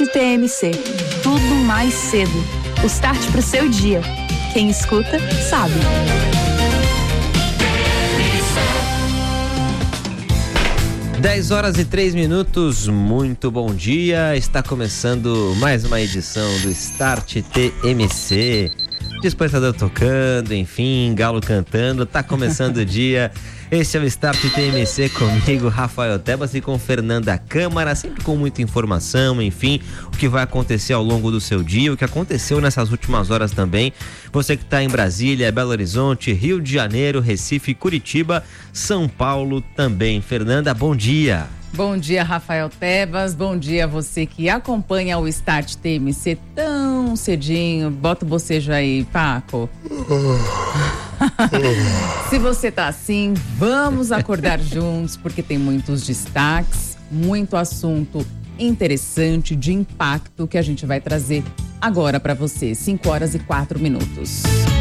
TMC. Tudo mais cedo. O start pro seu dia. Quem escuta, sabe. Dez horas e 3 minutos, muito bom dia. Está começando mais uma edição do Start TMC. Despertador tocando, enfim, galo cantando, tá começando o dia. Esse é o Start TMC comigo, Rafael Tebas, e com Fernanda Câmara, sempre com muita informação, enfim, o que vai acontecer ao longo do seu dia, o que aconteceu nessas últimas horas também. Você que está em Brasília, Belo Horizonte, Rio de Janeiro, Recife, Curitiba, São Paulo também. Fernanda, bom dia. Bom dia, Rafael Tebas. Bom dia a você que acompanha o Start TMC tão cedinho. Bota o bocejo aí, Paco. Se você tá assim, vamos acordar juntos, porque tem muitos destaques, muito assunto interessante, de impacto, que a gente vai trazer agora para você. 5 horas e 4 minutos.